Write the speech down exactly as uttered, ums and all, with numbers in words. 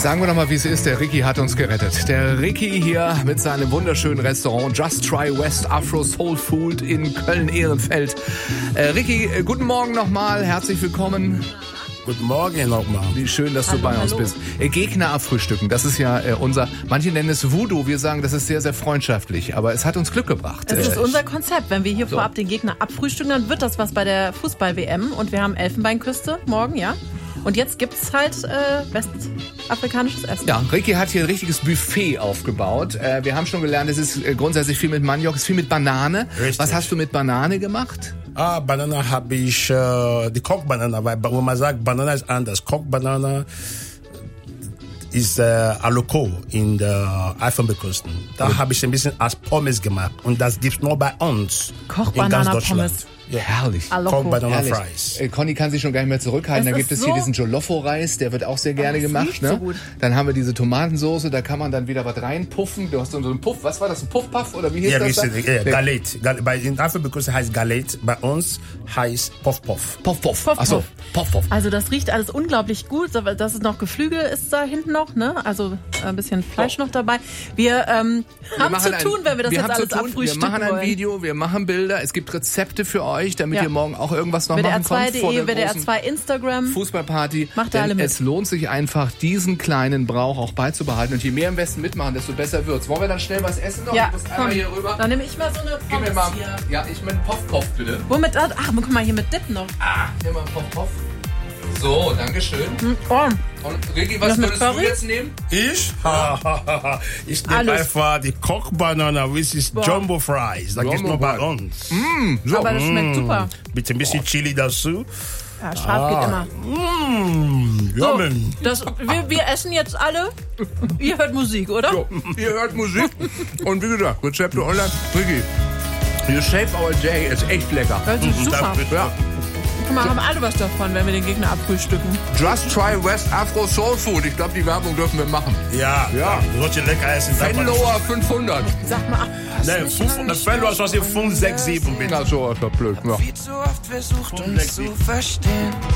Sagen wir doch mal, wie es ist. Der Ricky hat uns gerettet. Der Ricky hier mit seinem wunderschönen Restaurant Just Try West Afro Soul Food in Köln-Ehrenfeld. Äh, Ricky, äh, guten Morgen nochmal. Herzlich willkommen. Guten Morgen nochmal. Wie schön, dass hallo, du bei hallo. uns bist. Äh, Gegner abfrühstücken, das ist ja äh, unser, manche nennen es Voodoo, wir sagen, das ist sehr, sehr freundschaftlich, aber es hat uns Glück gebracht. Das ist Äh, unser Konzept. Wenn wir hier So. vorab den Gegner abfrühstücken, dann wird das was bei der Fußball-W M. Und wir haben Elfenbeinküste morgen, ja. Und jetzt gibt's halt äh, westafrikanisches Essen. Ja, Ricky hat hier ein richtiges Buffet aufgebaut. Äh, wir haben schon gelernt, es ist äh, grundsätzlich viel mit Maniok, es ist viel mit Banane. Richtig. Was hast du mit Banane gemacht? Ah, Banana habe ich, äh, die Kochbanana, weil wenn man sagt, Banana ist anders. Kochbanana ist äh, Aloko in der Elfenbeinküste. Da habe ich ein bisschen als Pommes gemacht und das gibt's nur bei uns in ganz Kochbanana Deutschland. Pommes. Ja. Herrlich. Aloko. Kochbanana Herrlich. Fries. Äh, Conny kann sich schon gar nicht mehr zurückhalten. Es Da gibt ist es hier so- diesen Jolofo-Reis, der wird auch sehr gerne das gemacht. riecht Ne? so gut. Dann haben wir diese Tomatensoße, da kann man dann wieder was reinpuffen. Du hast so einen Puff, was war das, ein Puffpuff oder wie hieß Ja, das? wir da? sind, ja, Nee, Galet. Gal- Bei in Elfenbeinküste heißt Galet, bei uns heißt Puff Puff. Puff, Puff. Puff, Achso, Puff. Puff, Puff. Also das riecht alles unglaublich gut. Das ist noch Geflügel ist da hinten noch, ne? Also äh, ein bisschen Fleisch noch dabei. Wir ähm, Wir haben machen zu ein- tun, wenn wir das wir jetzt haben zu alles tun, abfrühstücken Wir machen ein wollen. Video, wir machen Bilder. Es gibt Rezepte für euch, damit Ja. ihr morgen auch irgendwas noch W D R machen zwei könnt vor der punkt de, W D R großen zwei Instagram. Fußballparty. Macht ihr Denn alle mit. es lohnt sich einfach, diesen kleinen Brauch auch beizubehalten. Und je mehr im Westen mitmachen, desto besser wird's. Wollen wir dann schnell was essen noch? Ja, Du musst komm. einmal hier rüber. Dann nehme ich mal so eine Gib mir Pommes mal. hier. Ja, ich mit Puff-Puff, bitte. Womit? Ach, guck mal, hier mit Dip noch. Ah, nimm mal Puff-Puff. So, dankeschön. Hm, oh. Und Ricky, was Das mit würdest du Curry? jetzt nehmen? Ich? ich nehme Alles. einfach die Kochbanana, which is Boah. Jumbo Fries. Da gibt's Jumbo nur bei Fries. uns. So. Aber das schmeckt super. Mit ein bisschen Chili dazu. Ja, scharf geht immer. Mmh, So, yummy. das, wir, wir essen jetzt alle. Ihr hört Musik, oder? So, ihr hört Musik. Und wie gesagt, Rezepte online. Ricky, you shape our day ist echt lecker. Das ist super. Danke. Ja. Guck mal, haben alle was davon, wenn wir den Gegner abfrühstücken. Just try West Afro Soul Food. Ich glaube, die Werbung dürfen wir machen. Ja, Ja. ja. Solche lecker essen. Venloer fünfhundert. Sag mal, hast du Nein, nicht fünf, mal- das Feld war so fünf, sechs, sieben, bitte. Na, so ist das blöd. Ja. Viel zu oft versucht uns zu verstehen.